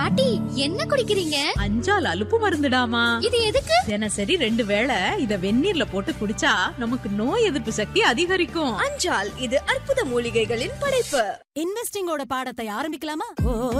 பாட்டி என்ன குடிக்கிறீங்க? அஞ்சால் அலுப்பு மருந்துடாமா. இது எதுக்கு? தினசரி 2 வேளை இத வெந்நீர்ல போட்டு குடிச்சா நமக்கு நோய் எதிர்ப்பு சக்தி அதிகரிக்கும். அஞ்சால் இது அற்புத மூலிகைகளின் படைப்பு. இன்வெஸ்டிங்கோட பாடத்தை ஆரம்பிக்கலாமா?